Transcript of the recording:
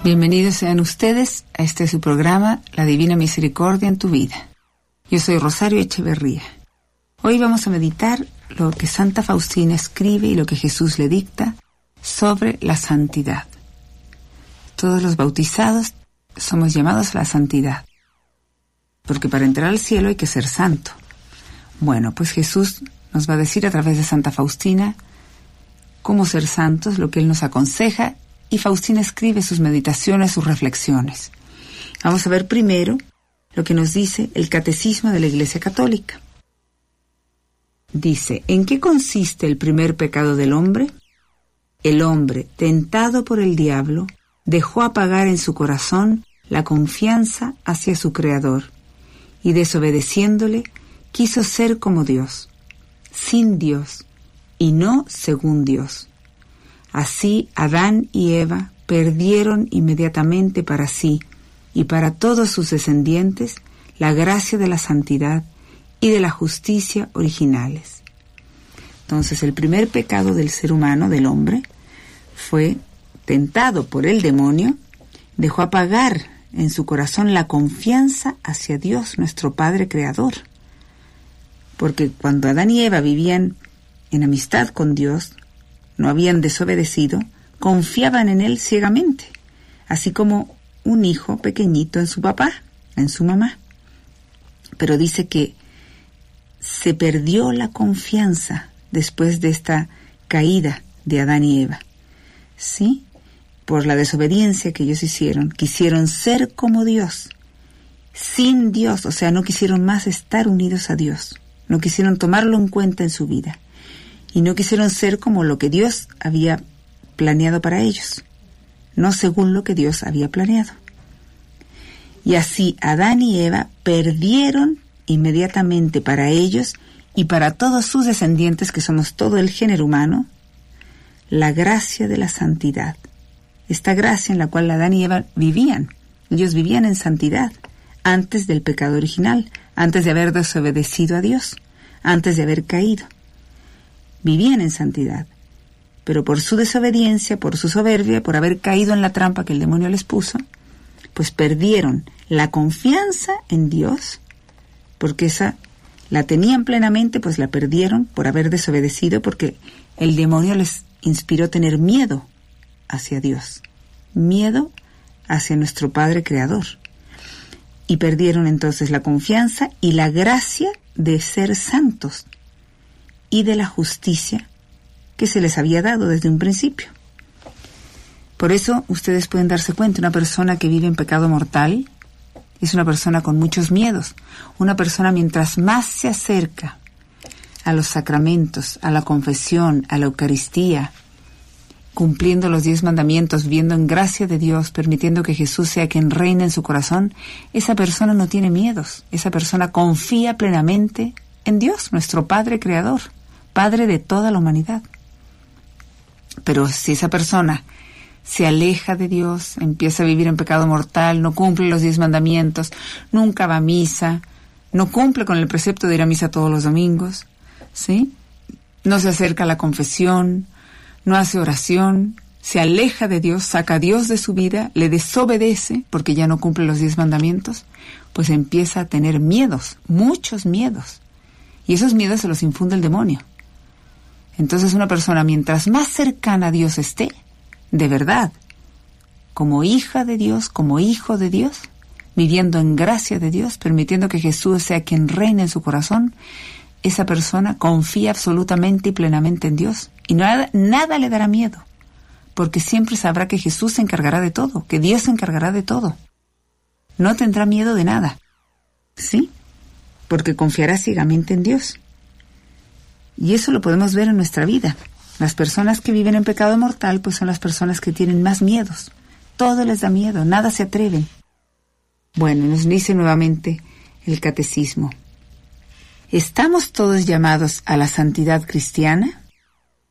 Bienvenidos sean ustedes a este su programa, La Divina Misericordia en tu Vida. Yo soy Rosario Echeverría. Hoy vamos a meditar lo que Santa Faustina escribe y lo que Jesús le dicta sobre la santidad. Todos los bautizados somos llamados a la santidad, porque para entrar al cielo hay que ser santo. Bueno, pues Jesús nos va a decir a través de Santa Faustina cómo ser santos, lo que Él nos aconseja, y Faustina escribe sus meditaciones, sus reflexiones. Vamos a ver primero lo que nos dice el Catecismo de la Iglesia Católica. Dice, ¿en qué consiste el primer pecado del hombre? El hombre, tentado por el diablo, dejó apagar en su corazón la confianza hacia su Creador, y desobedeciéndole, quiso ser como Dios, sin Dios, y no según Dios. Así Adán y Eva perdieron inmediatamente para sí y para todos sus descendientes la gracia de la santidad y de la justicia originales. Entonces el primer pecado del ser humano, del hombre, fue tentado por el demonio, dejó apagar en su corazón la confianza hacia Dios, nuestro Padre Creador. Porque cuando Adán y Eva vivían en amistad con Dios, no habían desobedecido, confiaban en Él ciegamente, así como un hijo pequeñito en su papá, en su mamá. Pero dice que se perdió la confianza después de esta caída de Adán y Eva, ¿sí? Por la desobediencia que ellos hicieron, quisieron ser como Dios, sin Dios, o sea, no quisieron más estar unidos a Dios, no quisieron tomarlo en cuenta en su vida. Y no quisieron ser como lo que Dios había planeado para ellos, no según lo que Dios había planeado. Y así Adán y Eva perdieron inmediatamente para ellos y para todos sus descendientes, que somos todo el género humano, la gracia de la santidad. Esta gracia en la cual Adán y Eva vivían. Ellos vivían en santidad antes del pecado original, antes de haber desobedecido a Dios, antes de haber caído. Vivían en santidad, pero por su desobediencia, por su soberbia, por haber caído en la trampa que el demonio les puso, pues perdieron la confianza en Dios, porque esa la tenían plenamente, pues la perdieron por haber desobedecido, porque el demonio les inspiró tener miedo hacia Dios, miedo hacia nuestro Padre Creador. Y perdieron entonces la confianza y la gracia de ser santos, y de la justicia que se les había dado desde un principio. Por eso ustedes pueden darse cuenta, una persona que vive en pecado mortal es una persona con muchos miedos. Una persona mientras más se acerca a los sacramentos, a la confesión, a la Eucaristía, cumpliendo los 10 mandamientos, viviendo en gracia de Dios, permitiendo que Jesús sea quien reine en su corazón, esa persona no tiene miedos. Esa persona confía plenamente en Dios, nuestro Padre Creador, Padre de toda la humanidad. Pero si esa persona se aleja de Dios, empieza a vivir en pecado mortal, no cumple los 10 mandamientos, nunca va a misa, no cumple con el precepto de ir a misa todos los domingos, ¿sí? No se acerca a la confesión, no hace oración, se aleja de Dios, saca a Dios de su vida, le desobedece porque ya no cumple los 10 mandamientos, pues empieza a tener miedos, muchos miedos. Y esos miedos se los infunde el demonio. Entonces una persona mientras más cercana a Dios esté, de verdad, como hija de Dios, como hijo de Dios, viviendo en gracia de Dios, permitiendo que Jesús sea quien reine en su corazón, esa persona confía absolutamente y plenamente en Dios. Y nada le dará miedo, porque siempre sabrá que Jesús se encargará de todo, que Dios se encargará de todo. No tendrá miedo de nada, ¿sí? Porque confiará ciegamente en Dios. Y eso lo podemos ver en nuestra vida. Las personas que viven en pecado mortal, pues son las personas que tienen más miedos. Todo les da miedo, nada se atreven. Bueno, nos dice nuevamente el Catecismo. ¿Estamos todos llamados a la santidad cristiana?